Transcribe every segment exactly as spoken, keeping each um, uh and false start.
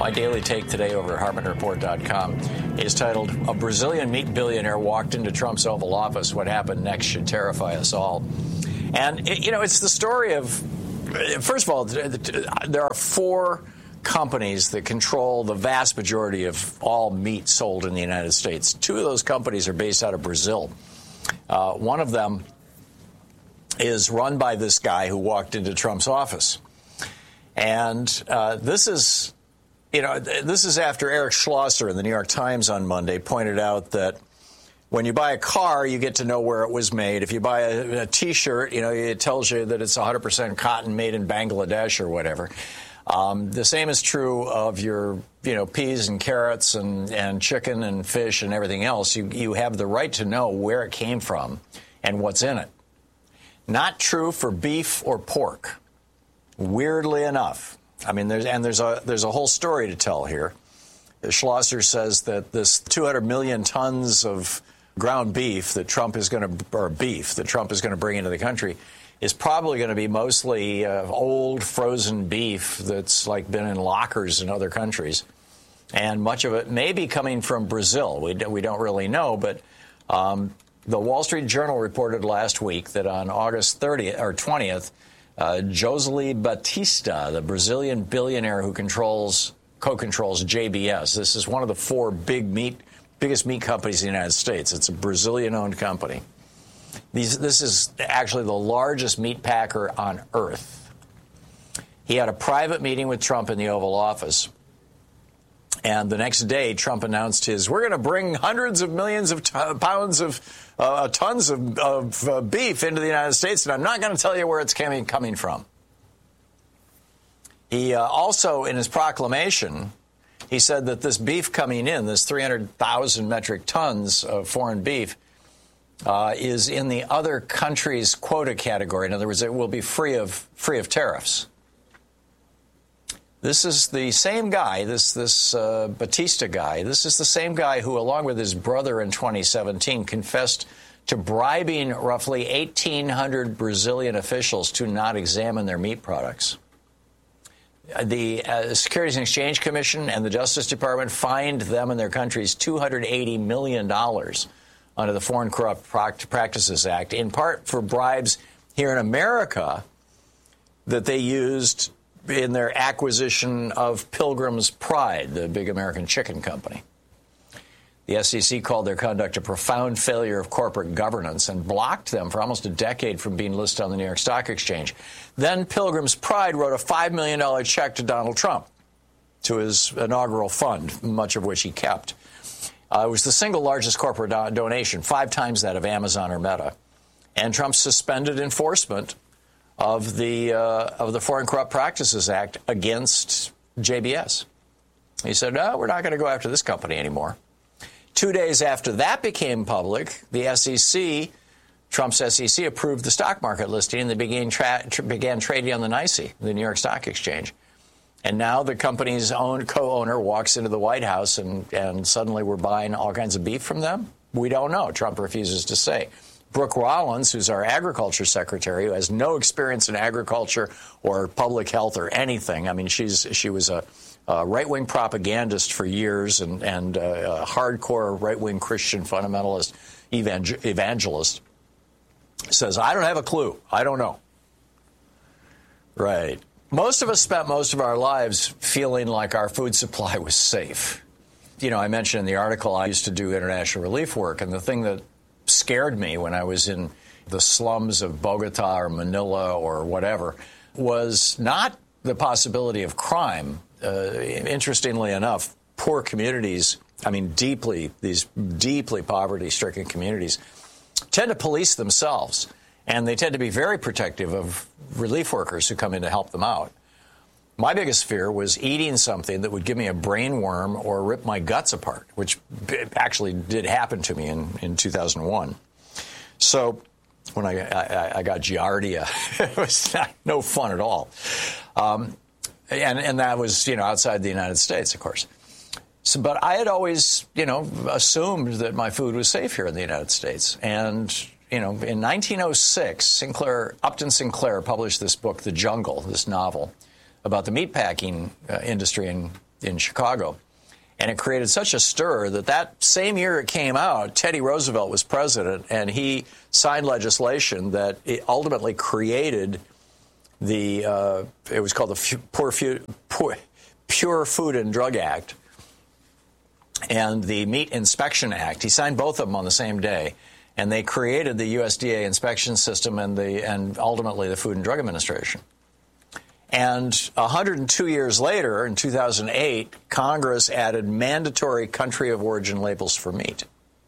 My daily take today over at Hartman Report dot com is titled, "A Brazilian Meat Billionaire Walked into Trump's Oval Office. What happened next should terrify us all." And, it, you know, it's the story of, first of all, there are four companies that control the vast majority of all meat sold in the United States. Two of those companies are based out of Brazil. Uh, one of them is run by this guy who walked into Trump's office. And uh, this is, you know, this is after Eric Schlosser in the New York Times on Monday pointed out that when you buy a car, you get to know where it was made. If you buy a, a T-shirt, you know, it tells you that it's one hundred percent cotton made in Bangladesh or whatever. Um, the same is true of your, you know, peas and carrots and, and chicken and fish and everything else. You, you have the right to know where it came from and what's in it. Not true for beef or pork. Weirdly enough. I mean, there's, and there's a, there's a whole story to tell here. Schlosser says that this two hundred million tons of ground beef that Trump is going to, or beef that Trump is going to bring into the country is probably going to be mostly uh, old frozen beef that's like been in lockers in other countries. And much of it may be coming from Brazil. We, we don't really know, but um, the Wall Street Journal reported last week that on August thirtieth or twentieth, uh, Josely Batista, the Brazilian billionaire who controls, co-controls J B S, this is one of the four big meat, biggest meat companies in the United States. It's a Brazilian-owned company. These, this is actually the largest meat packer on earth. He had a private meeting with Trump in the Oval Office. And the next day, Trump announced his, we're going to bring hundreds of millions of t- pounds of uh, tons of, of uh, beef into the United States, and I'm not going to tell you where it's coming, coming from. He uh, also, in his proclamation, he said that this beef coming in, this three hundred thousand metric tons of foreign beef, Uh, is in the other country's quota category. In other words, it will be free of free of tariffs. This is the same guy, this this uh, Batista guy. This is the same guy who, along with his brother in twenty seventeen, confessed to bribing roughly eighteen hundred Brazilian officials to not examine their meat products. The uh, Securities and Exchange Commission and the Justice Department fined them and their countries two hundred eighty million dollars under the Foreign Corrupt Practices Act, in part for bribes here in America that they used in their acquisition of Pilgrim's Pride, the big American chicken company. The S E C called their conduct a profound failure of corporate governance and blocked them for almost a decade from being listed on the New York Stock Exchange. Then Pilgrim's Pride wrote a five million dollars check to Donald Trump, to his inaugural fund, much of which he kept. Uh, it was the single largest corporate do- donation, five times that of Amazon or Meta. And Trump suspended enforcement of the uh, of the Foreign Corrupt Practices Act against J B S. He said, no, we're not going to go after this company anymore. Two days after that became public, the S E C, Trump's S E C, approved the stock market listing, and they began, tra- tra- began trading on the N Y S E, the New York Stock Exchange. And now the company's own co-owner walks into the White House and, and suddenly we're buying all kinds of beef from them? We don't know. Trump refuses to say. Brooke Rollins, who's our agriculture secretary, who has no experience in agriculture or public health or anything. I mean, she's she was a, a right-wing propagandist for years and, and a hardcore right-wing Christian fundamentalist evangel- evangelist, says, I don't have a clue. I don't know. Right. Most of us spent most of our lives feeling like our food supply was safe. You know, I mentioned in the article I used to do international relief work, and the thing that scared me when I was in the slums of Bogota or Manila or whatever was not the possibility of crime. Uh, interestingly enough, poor communities, I mean, deeply, these deeply poverty-stricken communities, tend to police themselves. And they tend to be very protective of relief workers who come in to help them out. My biggest fear was eating something that would give me a brain worm or rip my guts apart, which actually did happen to me in, in two thousand one. So when I, I, I got Giardia, it was not, no fun at all. Um, and, and that was, you know, outside the United States, of course. So, but I had always, you know, assumed that my food was safe here in the United States. And you know, in nineteen oh six, Sinclair, Upton Sinclair published this book, The Jungle, this novel, about the meatpacking uh, industry in, in Chicago. And it created such a stir that that same year it came out, Teddy Roosevelt was president, and he signed legislation that it ultimately created the, uh, it was called the Pure, Pure, Pure Food and Drug Act and the Meat Inspection Act. He signed both of them on the same day, and they created the U S D A inspection system and the and ultimately the Food and Drug Administration. And one hundred two years later, in two thousand eight, Congress added mandatory country of origin labels for meat.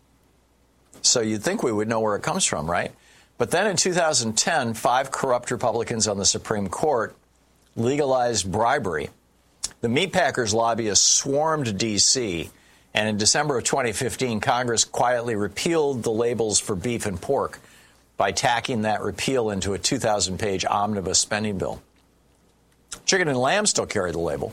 So you'd think we would know where it comes from, right? But then in two thousand ten, five corrupt Republicans on the Supreme Court legalized bribery. The meatpackers lobbyists swarmed D C, and in December of twenty fifteen, Congress quietly repealed the labels for beef and pork by tacking that repeal into a two thousand page omnibus spending bill. Chicken and lamb still carry the label,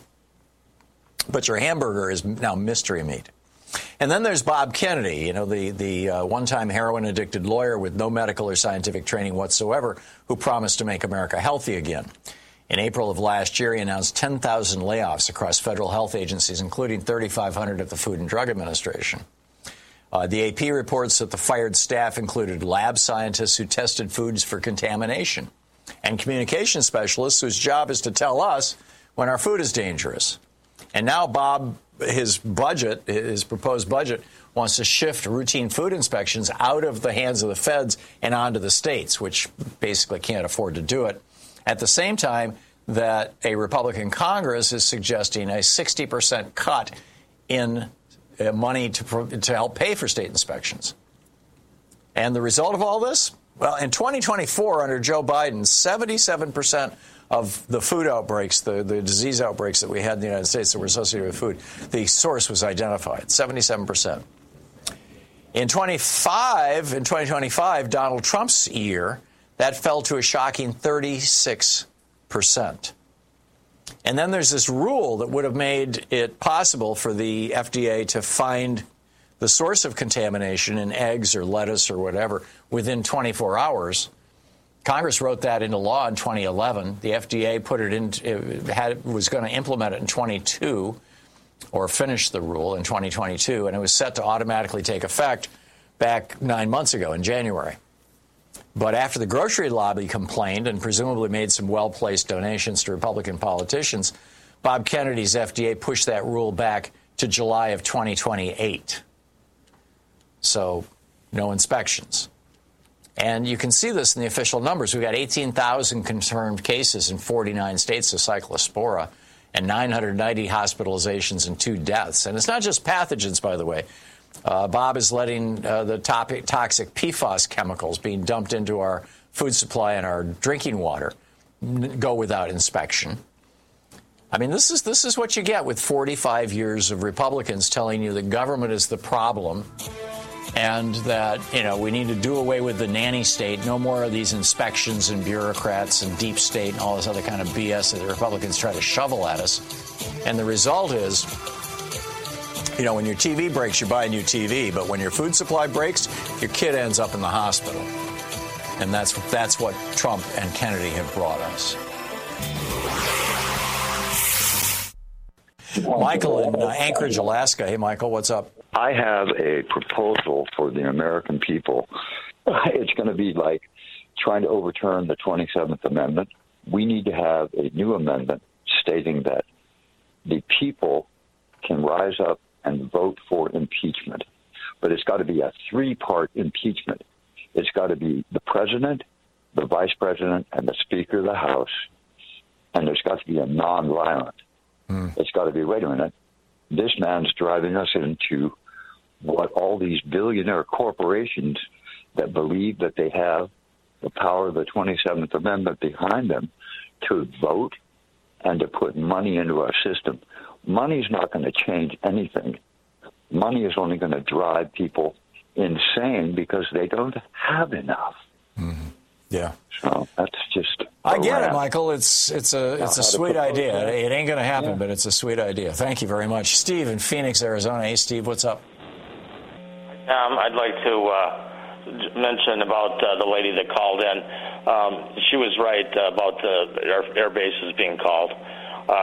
but your hamburger is now mystery meat. And then there's Bob Kennedy, you know, the, the uh, one-time heroin-addicted lawyer with no medical or scientific training whatsoever who promised to make America healthy again. In April of last year, he announced ten thousand layoffs across federal health agencies, including thirty-five hundred at the Food and Drug Administration. Uh, the A P reports that the fired staff included lab scientists who tested foods for contamination and communication specialists whose job is to tell us when our food is dangerous. And now Bob, his budget, his proposed budget, wants to shift routine food inspections out of the hands of the feds and onto the states, which basically can't afford to do it. At the same time that a Republican Congress is suggesting a sixty percent cut in uh, money to, to help pay for state inspections. And the result of all this? Well, in twenty twenty-four, under Joe Biden, seventy-seven percent of the food outbreaks, the, the disease outbreaks that we had in the United States that were associated with food, the source was identified, seventy-seven percent. In twenty-five, in twenty twenty-five, Donald Trump's year, that fell to a shocking thirty-six percent. And then there's this rule that would have made it possible for the F D A to find the source of contamination in eggs or lettuce or whatever within twenty-four hours. Congress wrote that into law in twenty eleven. The F D A put it in, it had, was going to implement it in twenty-two or finish the rule in twenty twenty-two, and it was set to automatically take effect back nine months ago in January. But after the grocery lobby complained and presumably made some well-placed donations to Republican politicians, Bob Kennedy's F D A pushed that rule back to July of twenty twenty-eight. So no inspections. And you can see this in the official numbers. We've got eighteen thousand confirmed cases in forty-nine states of Cyclospora and nine hundred ninety hospitalizations and two deaths. And it's not just pathogens, by the way. Uh, Bob is letting uh, the topic, toxic P FAS chemicals being dumped into our food supply and our drinking water go without inspection. I mean, this is this is what you get with forty-five years of Republicans telling you that government is the problem and that, you know, we need to do away with the nanny state, no more of these inspections and bureaucrats and deep state and all this other kind of B S that the Republicans try to shovel at us. And the result is, you know, when your T V breaks, you buy a new T V, but when your food supply breaks, your kid ends up in the hospital. And that's that's what Trump and Kennedy have brought us. Michael in uh, Anchorage, Alaska. Hey, Michael, what's up? I have a proposal for the American people. It's going to be like trying to overturn the twenty-seventh Amendment. We need to have a new amendment stating that the people can rise up and vote for impeachment. But it's got to be a three-part impeachment. It's got to be the president, the vice president, and the Speaker of the House. And there's got to be a nonviolent. Mm. It's got to be, wait a minute, this man's driving us into what all these billionaire corporations that believe that they have the power of the twenty-seventh Amendment behind them to vote and to put money into our system. Money's not going to change anything. Money is only going to drive people insane because they don't have enough. Mm-hmm. Yeah. So that's just. I get wrap. it, Michael. It's it's a it's a sweet idea. That. It ain't going to happen, yeah. but it's a sweet idea. Thank you very much, Steve in Phoenix, Arizona. Hey, Steve, what's up? Um, I'd like to uh, mention about uh, the lady that called in. Um, she was right about the air, air bases being called. Uh,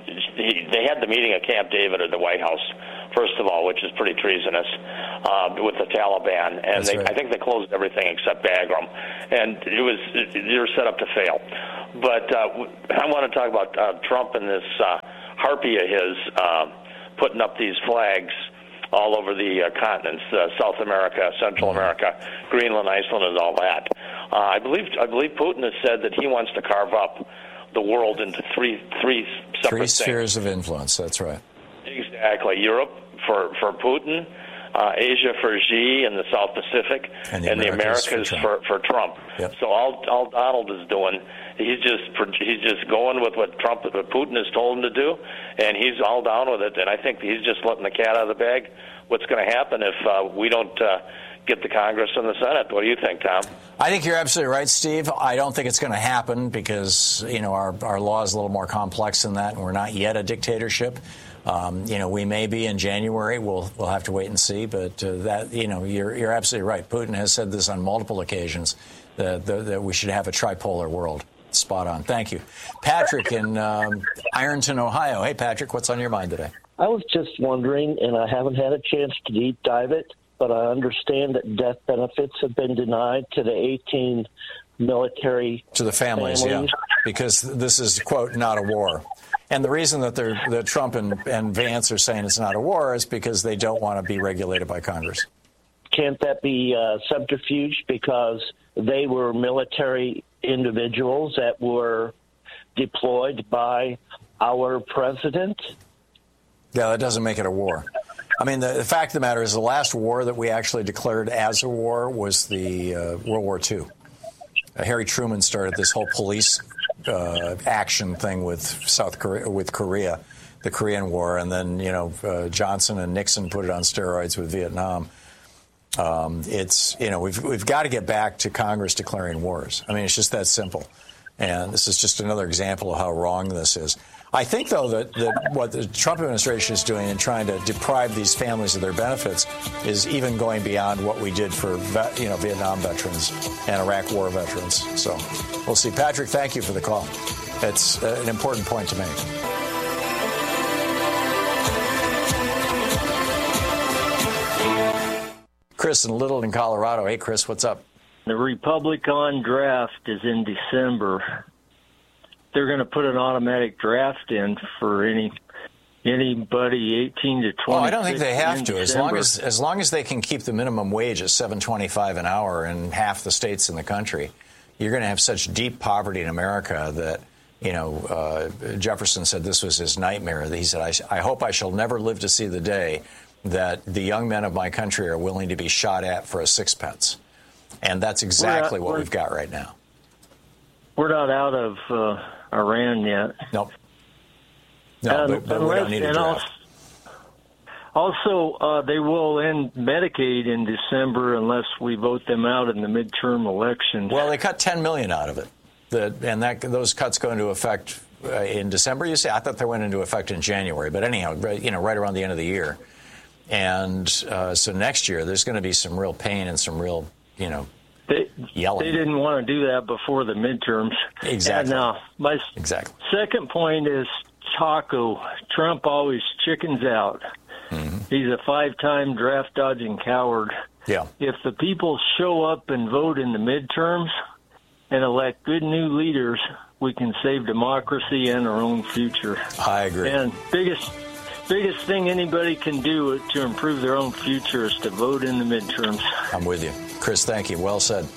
he, they had the meeting at Camp David at the White House, first of all, which is pretty treasonous, uh, with the Taliban. And they, right. I think they closed everything except Bagram. And it was they were set up to fail. But uh, I want to talk about uh, Trump and this uh, harpy of his uh, putting up these flags all over the uh, continents, uh, South America, Central America, Greenland, Iceland, and all that. Uh, I believe I believe Putin has said that he wants to carve up the world into three three separate three things. spheres of influence. That's right. Exactly. Europe for for Putin, uh, Asia for Xi in the South Pacific, and the and Americas, the Americas for Trump. For, for Trump. Yep. So all all Donald is doing, he's just he's just going with what Trump, what Putin has told him to do, and he's all down with it. And I think he's just letting the cat out of the bag. What's going to happen if uh, we don't uh, get the Congress and the Senate? What do you think, Tom? I think you're absolutely right, Steve. I don't think it's going to happen because, you know, our, our law is a little more complex than that, and we're not yet a dictatorship. Um, you know, we may be in January. We'll we'll have to wait and see. But uh, that, you know, you're you're absolutely right. Putin has said this on multiple occasions that, that, that we should have a tripolar world. Spot on. Thank you. Patrick in um, Ironton, Ohio. Hey, Patrick, what's on your mind today? I was just wondering, and I haven't had a chance to deep dive it, but I understand that death benefits have been denied to the eighteen military to the families, families. yeah, because this is, quote, not a war. And the reason that they're, that Trump and, and Vance are saying it's not a war is because they don't want to be regulated by Congress. Can't that be uh, subterfuge because they were military individuals that were deployed by our president? Yeah, that doesn't make it a war. I mean, the, the fact of the matter is the last war that we actually declared as a war was the uh, World War Two. Uh, Harry Truman started this whole police uh, action thing with South Korea, with Korea, the Korean War, and then, you know, uh, Johnson and Nixon put it on steroids with Vietnam. Um, it's, you know, we've we've got to get back to Congress declaring wars. I mean, it's just that simple. And this is just another example of how wrong this is. I think, though, that, that what the Trump administration is doing in trying to deprive these families of their benefits is even going beyond what we did for, vet, you know, Vietnam veterans and Iraq War veterans. So we'll see. Patrick, thank you for the call. It's uh, an important point to make. Chris in Littleton, Colorado. Hey, Chris, what's up? The Republican draft is in December. They're going to put an automatic draft in for any anybody eighteen to twenty. Oh, I don't think they have to. As long as as long as they can keep the minimum wage at seven twenty-five an hour in half the states in the country, you're going to have such deep poverty in America that, you know, uh, Jefferson said this was his nightmare. He said, I, I hope I shall never live to see the day that the young men of my country are willing to be shot at for a sixpence. And that's exactly not, what we've got right now. We're not out of uh, Iran yet. Nope. No, and, but, but unless, we don't need a draft. Also, uh, they will end Medicaid in December unless we vote them out in the midterm elections. Well, they cut ten million dollars out of it, the, and that those cuts go into effect uh, in December. You say I thought they went into effect in January, but anyhow, right, you know, right around the end of the year. And uh, so next year, there's going to be some real pain and some real, you know, they, yelling. They didn't want to do that before the midterms. Exactly. And, uh, my exactly. second point is Taco. Trump always chickens out. Mm-hmm. He's a five-time draft-dodging coward. Yeah. If the people show up and vote in the midterms and elect good new leaders, we can save democracy and our own future. I agree. And biggest biggest thing anybody can do to improve their own future is to vote in the midterms. I'm with you. Chris, thank you. Well said.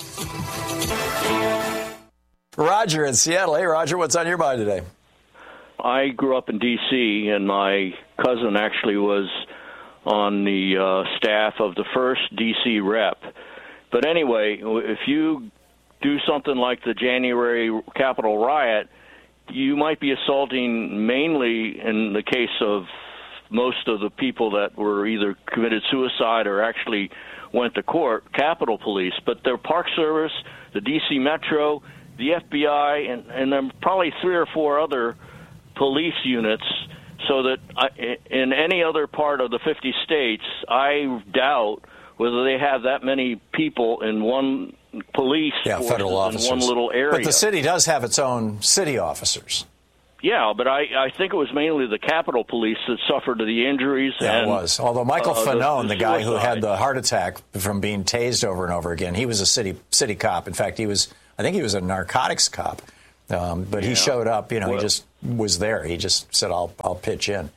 Roger in Seattle. Hey, Roger, what's on your mind today? I grew up in D C, and my cousin actually was on the uh, staff of the first D C rep. But anyway, if you do something like the January Capitol riot, you might be assaulting mainly, in the case of most of the people that were either committed suicide or actually went to court, Capitol Police. But their Park Service, the D C Metro, the F B I, and, and then probably three or four other police units, so that I, in any other part of the fifty states, I doubt whether they have that many people in one police yeah, force federal in officers. one little area. But the city does have its own city officers. Yeah, but I, I think it was mainly the Capitol Police that suffered the injuries. Yeah, and, it was. Although Michael uh, Fanone, the, the, the guy who suicide. had the heart attack from being tased over and over again, he was a city city cop. In fact, he was. I think he was a narcotics cop. Um, but he yeah. showed up. You know, well, he just was there. He just said, "I'll I'll pitch in."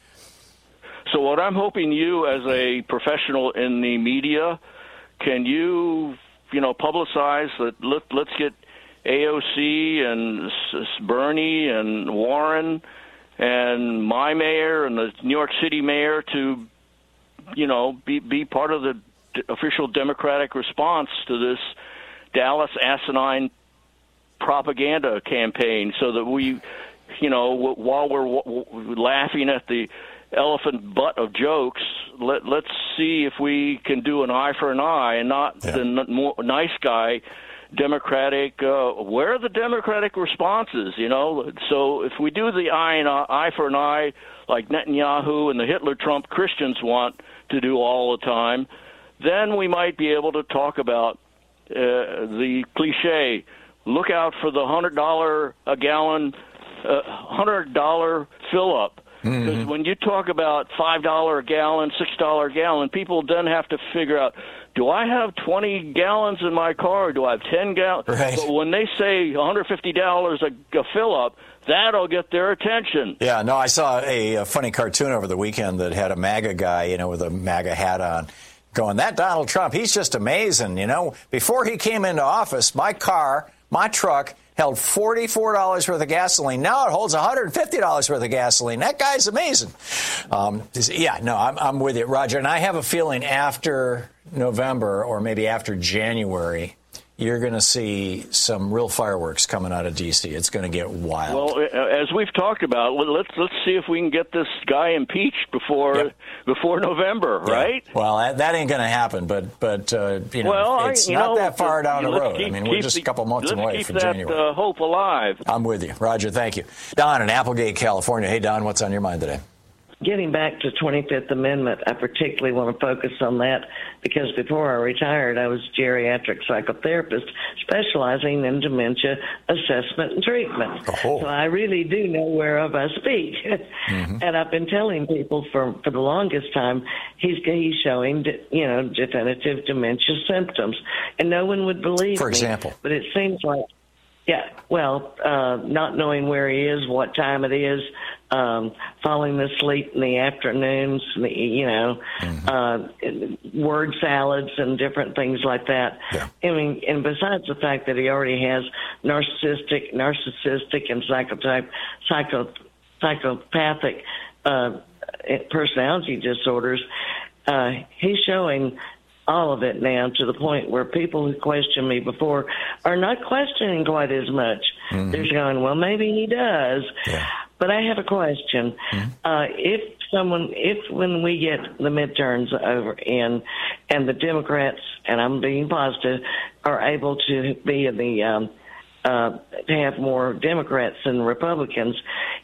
So what I'm hoping you, as a professional in the media, can you, you know, publicize that? Let, let's get A O C and Bernie and Warren and my mayor and the New York City mayor to, you know, be be part of the d- official Democratic response to this Dallas asinine propaganda campaign, so that we, you know, w- while we're w- w- laughing at the elephant butt of jokes, let, let's see if we can do an eye for an eye and not yeah. the n- more nice guy Democratic. Uh, where are the Democratic responses? You know, so if we do the eye and eye, eye for an eye, like Netanyahu and the Hitler Trump Christians want to do all the time, then we might be able to talk about uh, the cliche. Look out for the hundred dollar a gallon, uh, hundred dollar fill up. Because mm-hmm. when you talk about five dollar a gallon, six dollar a gallon, people then have to figure out, do I have twenty gallons in my car, or do I have ten gallons? Right. But when they say one hundred fifty dollars a, a fill up, that'll get their attention. Yeah, no, I saw a, a funny cartoon over the weekend that had a MAGA guy, you know, with a MAGA hat on, going, that Donald Trump, he's just amazing. You know, before he came into office, my car, my truck held forty-four dollars worth of gasoline. Now it holds one hundred fifty dollars worth of gasoline. That guy's amazing. Um, yeah, no, I'm, I'm with you, Roger. And I have a feeling after November or maybe after January, you're going to see some real fireworks coming out of D C. It's going to get wild. Well, as we've talked about, let's let's see if we can get this guy impeached before yep. before November, yeah. right? Well, that, that ain't going to happen. But but uh, you know, well, it's I, you not know, that far down the road. Keep, I mean, we're just the, a couple months away keep from that, January. Uh, hope alive. I'm with you, Roger. Thank you, Don in Applegate, California. Hey, Don, what's on your mind today? Getting back to twenty-fifth Amendment, I particularly want to focus on that because before I retired, I was a geriatric psychotherapist specializing in dementia assessment and treatment. Oh. So I really do know whereof I speak. Mm-hmm. And I've been telling people for for the longest time, he's he's showing, you know, definitive dementia symptoms. And no one would believe For me. example? But it seems like, yeah, well, uh, not knowing where he is, what time it is, um, falling asleep in the afternoons, you know, mm-hmm. uh, word salads and different things like that. Yeah. I mean, and besides the fact that he already has narcissistic, narcissistic and psychotype, psycho, psychopathic uh, personality disorders, uh, he's showing all of it now to the point where people who questioned me before are not questioning quite as much. Mm-hmm. They're going, well, maybe he does. Yeah. But I have a question. Mm-hmm. Uh, if someone, if when we get the midterms over in, and the Democrats, and I'm being positive, are able to be in the, um, uh, to have more Democrats than Republicans,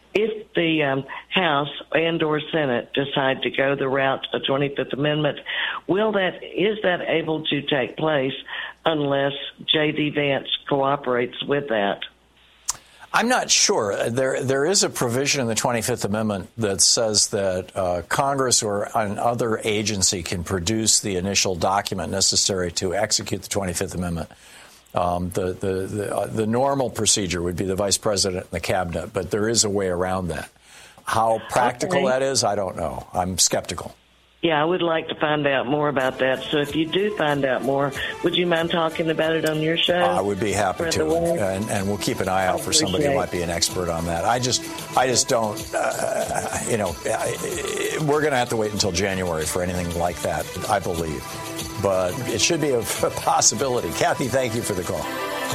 if the um, House and or Senate decide to go the route of twenty-fifth Amendment, will that is that able to take place unless J D. Vance cooperates with that? I'm not sure. There, there is a provision in the twenty-fifth Amendment that says that uh, Congress or another agency can produce the initial document necessary to execute the twenty-fifth Amendment. Um, the the the, uh, the normal procedure would be the vice president and the cabinet, but there is a way around that. How practical okay. that is, I don't know. I'm skeptical. Yeah, I would like to find out more about that. So if you do find out more, would you mind talking about it on your show? I would be happy to, and, and we'll keep an eye out for somebody who might be an expert on that. I just, I just don't, uh, you know, we're going to have to wait until January for anything like that, I believe. But it should be a, a possibility. Kathy, thank you for the call.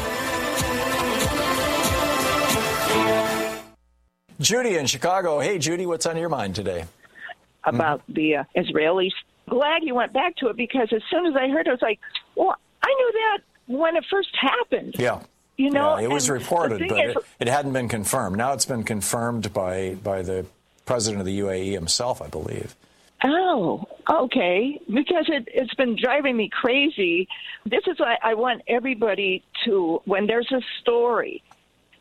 Judy in Chicago. Hey, Judy, what's on your mind today? About mm-hmm. the uh, Israelis. Glad you went back to it because as soon as I heard it, I was like, well, I knew that when it first happened. Yeah. You know, yeah, it was reported, but is, it, it hadn't been confirmed. Now it's been confirmed by, by the president of the U A E himself, I believe. Oh, okay. Because it, it's been driving me crazy. This is why I want everybody to, when there's a story,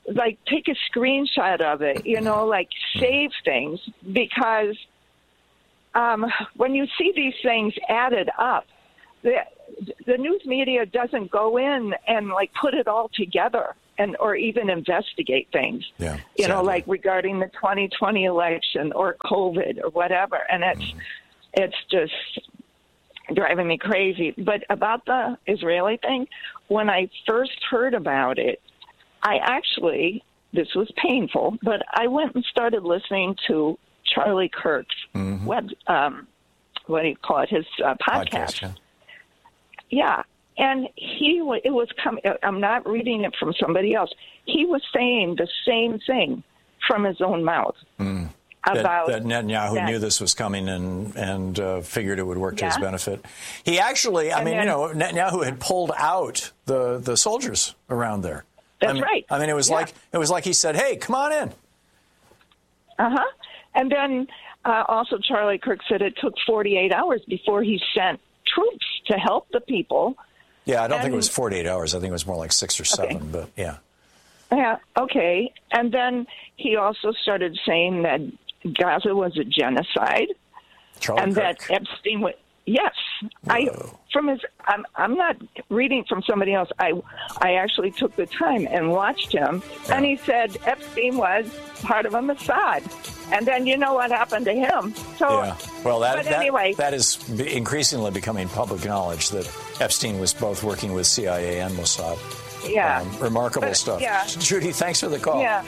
like take a screenshot of it, you know, like save things, because um, when you see these things added up, the, the news media doesn't go in and like put it all together and or even investigate things, yeah, you sadly. know, like regarding the twenty twenty election or COVID or whatever. And it's, mm. it's just driving me crazy. But about the Israeli thing, when I first heard about it, I actually, this was painful, but I went and started listening to Charlie Kirk's mm-hmm. web, um, what do you call it, his uh, podcast. podcast yeah. yeah. And he, it was coming, I'm not reading it from somebody else. He was saying the same thing from his own mouth. Mm. About that, that Netanyahu that. knew this was coming and and uh, figured it would work to yeah. his benefit. He actually, I and mean, then, you know, Netanyahu had pulled out the, the soldiers around there. That's I mean, right. I mean, it was yeah. like it was like he said, "Hey, come on in." Uh huh. And then uh, also, Charlie Kirk said it took forty-eight hours before he sent troops to help the people. Yeah, I don't and, think it was forty-eight hours. I think it was more like six or seven. Okay. But yeah. Yeah. Okay. And then he also started saying that Gaza was a genocide, Charlie and Kirk. that Epstein was. Yes, Whoa. I from his. I'm, I'm not reading from somebody else. I I actually took the time and watched him, yeah. and he said Epstein was part of a Mossad, and then you know what happened to him. So, yeah. Well, that but that, anyway, that is increasingly becoming public knowledge that Epstein was both working with C I A and Mossad. Yeah, um, remarkable but, stuff. Yeah. Judy, thanks for the call. Yeah.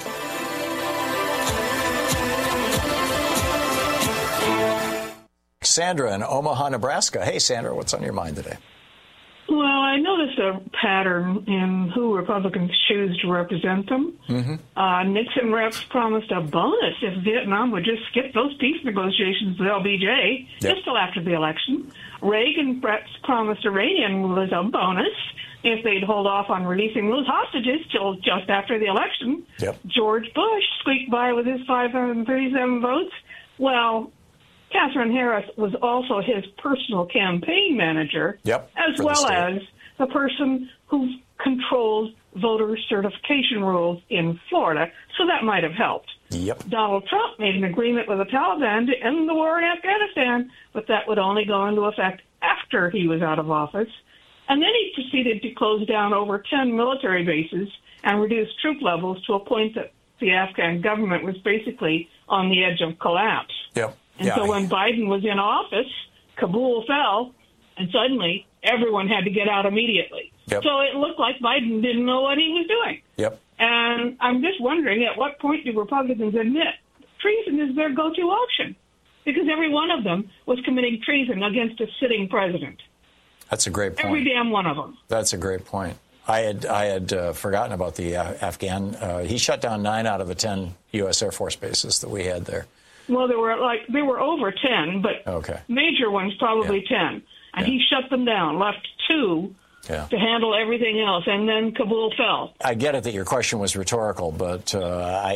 Sandra in Omaha, Nebraska. Hey, Sandra, what's on your mind today? Well, I noticed a pattern in who Republicans choose to represent them. Mm-hmm. Uh, Nixon reps promised a bonus if Vietnam would just skip those peace negotiations with L B J yep. just till after the election. Reagan reps promised Iranian rulers a bonus if they'd hold off on releasing those hostages till just after the election. Yep. George Bush squeaked by with his five hundred thirty-seven votes. Well, Catherine Harris was also his personal campaign manager, yep, as well the as the person who controls voter certification rules in Florida, so that might have helped. Yep. Donald Trump made an agreement with the Taliban to end the war in Afghanistan, but that would only go into effect after he was out of office. And then he proceeded to close down over ten military bases and reduce troop levels to a point that the Afghan government was basically on the edge of collapse. Yep. And yeah. so when Biden was in office, Kabul fell, and suddenly everyone had to get out immediately. Yep. So it looked like Biden didn't know what he was doing. Yep. And I'm just wondering, at what point do Republicans admit treason is their go-to option? Because every one of them was committing treason against a sitting president. That's a great point. Every damn one of them. That's a great point. I had I had uh, forgotten about the uh, Afghan. Uh, he shut down nine out of the ten U S Air Force bases that we had there. Well, there were like there were over ten, but okay. major ones probably yeah. ten, and yeah. he shut them down, left two yeah. to handle everything else, and then Kabul fell. I get it that your question was rhetorical, but uh, I,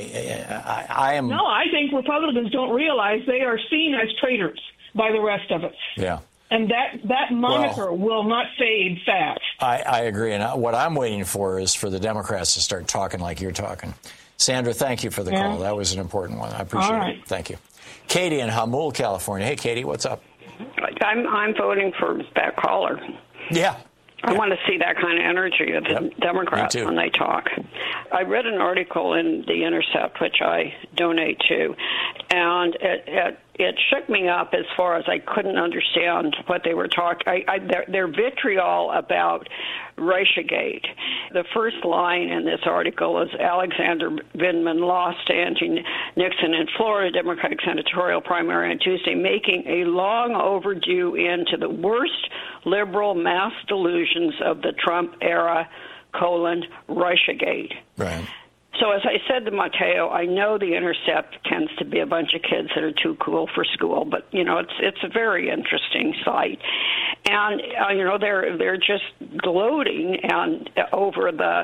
I I am no. I think Republicans don't realize they are seen as traitors by the rest of us. Yeah. And that, that moniker well, will not fade fast. I, I agree. And what I'm waiting for is for the Democrats to start talking like you're talking. Sandra, thank you for the yeah. call. That was an important one. I appreciate All right. it. Thank you. Katie in Hamul, California. Hey, Katie, what's up? I'm, I'm voting for that caller. Yeah. I want to see that kind of energy of the yep. Democrats when they talk. I read an article in The Intercept, which I donate to, and it, it, it shook me up as far as I couldn't understand what they were talking. I, I, their, their vitriol about Russiagate. The first line in this article is Alexander Vindman lost to Andrew Nixon in Florida Democratic senatorial primary on Tuesday, making a long overdue end to the worst liberal mass delusions of the Trump era, colon, Russiagate. Right. So as I said to Mateo, I know The Intercept tends to be a bunch of kids that are too cool for school, but you know it's it's a very interesting site, and uh, you know they're they're just gloating and uh, over the.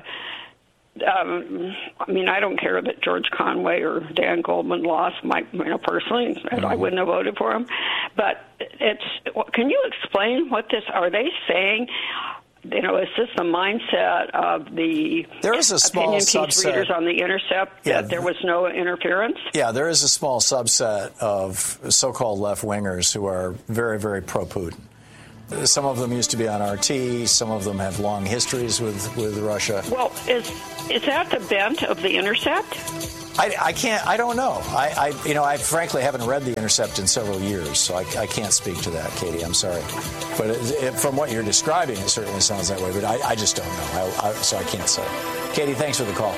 Um, I mean, I don't care that George Conway or Dan Goldman lost. My, you know, personally, mm-hmm. I wouldn't have voted for him. But it's. Can you explain what this? Are they saying? you know, is this the mindset of the there is a small opinion piece subset. readers on The Intercept Yeah. that there was no interference? Yeah, there is a small subset of so-called left-wingers who are very, very pro-Putin. Some of them used to be on R T. Some of them have long histories with, with Russia. Well, is is that the bent of The Intercept? I, I can't. I don't know. I, I, you know, I frankly haven't read The Intercept in several years, so I, I can't speak to that, Katie. I'm sorry, but it, it, from what you're describing, it certainly sounds that way. But I, I just don't know, I, I, so I can't say. Katie, thanks for the call.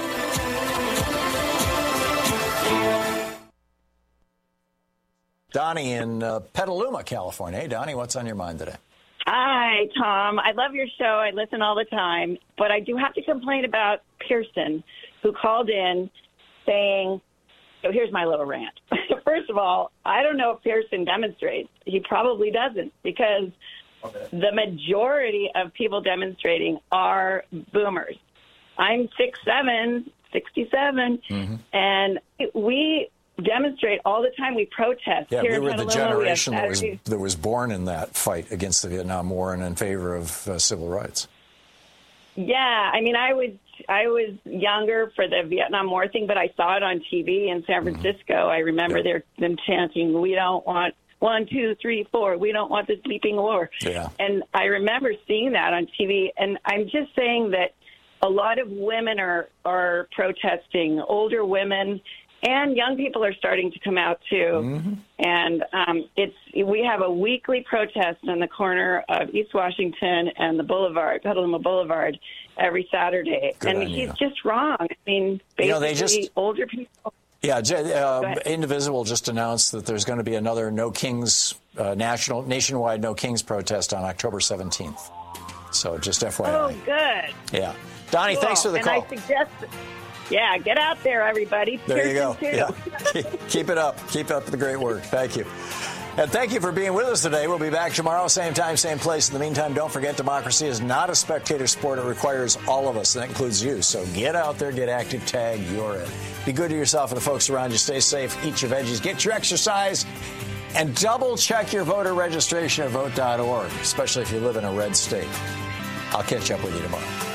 Donnie in uh, Petaluma, California. Hey, Donnie, what's on your mind today? Hi, Tom. I love your show. I listen all the time. But I do have to complain about Pearson, who called in saying, so here's my little rant. First of all, I don't know if Pearson demonstrates. He probably doesn't, because the majority of people demonstrating are boomers. I'm six seven, sixty-seven, mm-hmm. and we demonstrate all the time. We protest. Yeah, Here we were in the Petaluma, generation we that was, Saturday. that was born in that fight against the Vietnam War and in favor of uh, civil rights. Yeah, I mean, I was I was younger for the Vietnam War thing, but I saw it on T V in San Francisco. Mm-hmm. I remember yep. them chanting, "We don't want one, two, three, four. We don't want this bleeping war." Yeah. And I remember seeing that on T V. And I'm just saying that a lot of women are are protesting, older women. And young people are starting to come out, too. Mm-hmm. And um, it's we have a weekly protest on the corner of East Washington and the Boulevard, Petaluma Boulevard, every Saturday. Good and on he's you. just wrong. I mean, basically, you know, they just, older people. Yeah, uh, Indivisible just announced that there's going to be another No Kings, uh, national, nationwide No Kings protest on October seventeenth. So just F Y I. Oh, good. Yeah. Donnie, cool. thanks for the and call. I suggest... Yeah, get out there, everybody. There Pearson you go. Too. Yeah. Keep it up. Keep up the great work. Thank you. And thank you for being with us today. We'll be back tomorrow, same time, same place. In the meantime, don't forget, democracy is not a spectator sport. It requires all of us, and that includes you. So get out there, get active, tag, you're it. Be good to yourself and the folks around you. Stay safe, eat your veggies, get your exercise, and double-check your voter registration at vote dot org, especially if you live in a red state. I'll catch up with you tomorrow.